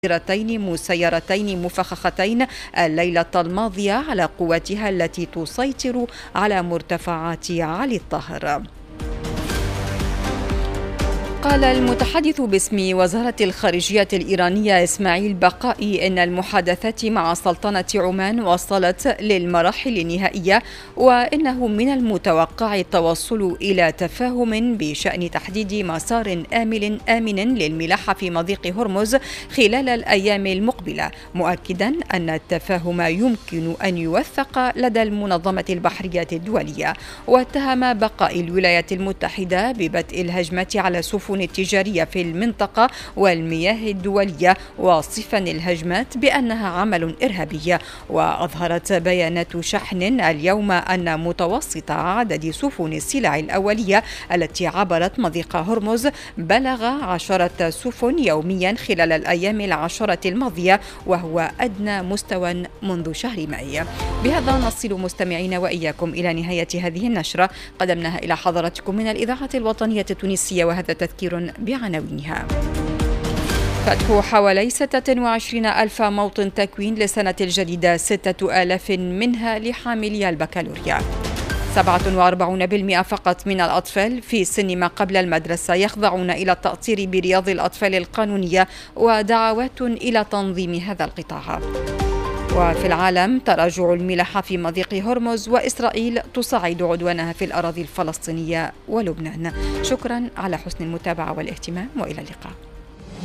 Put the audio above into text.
مسيرتين مفخختين الليلة الماضية على قواتها التي تسيطر على مرتفعات علي الطاهر. قال المتحدث باسم وزارة الخارجية الإيرانية إسماعيل بقائي إن المحادثات مع سلطنة عمان وصلت للمراحل النهائية، وإنه من المتوقع التوصل إلى تفاهم بشأن تحديد مسار آمن للملاحة في مضيق هرمز خلال الأيام المقبلة، مؤكدا أن التفاهم يمكن أن يوثق لدى المنظمة البحرية الدولية. واتهم بقائي الولايات المتحدة ببدء الهجمة على سفن التجارية في المنطقة والمياه الدولية، واصفا الهجمات بأنها عمل إرهابي. وأظهرت بيانات شحن اليوم أن متوسط عدد سفن السلع الأولية التي عبرت مضيق هرمز بلغ 10 سفن يوميا خلال الأيام العشرة الماضية، وهو أدنى مستوى منذ شهر ماي. بهذا نصل مستمعين وإياكم إلى نهاية هذه النشرة قدمناها إلى حضراتكم من الإذاعة الوطنية التونسية، وهذا تذكير بعناوينها. فتح حوالي 26 ألف موطن تكوين لسنة الجديدة، 6,000 منها لحاملي البكالوريا. 47% فقط من الأطفال في سن ما قبل المدرسة يخضعون إلى التأطير برياض الأطفال القانونية، ودعوات إلى تنظيم هذا القطاع. وفي العالم تراجع الملاحة في مضيق هرمز، وإسرائيل تصعد عدوانها في الأراضي الفلسطينية ولبنان. شكرا على حسن المتابعة والاهتمام، وإلى اللقاء.